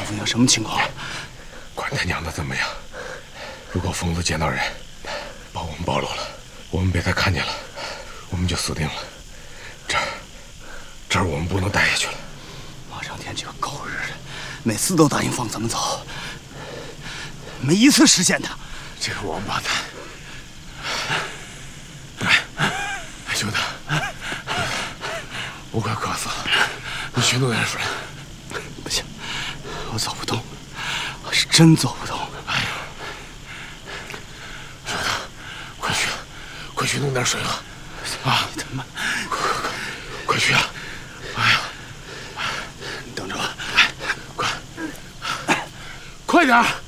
夫娘什么情况？ 管他娘的怎么样！如果疯子见到人，把我们暴露了，我们被他看见了，我们就死定了。这儿我们不能待下去了。 马长天这个狗日的，每次都答应放咱们走，没一次实现的。 这个王八蛋！哎，兄弟，我快渴死了，你去弄点水。 不行，我走不动，我是真走不动。 哎呀，兄弟，快去弄点水喝！啊， 你他妈， 快去啊！哎呀， 你等着我， 快点儿！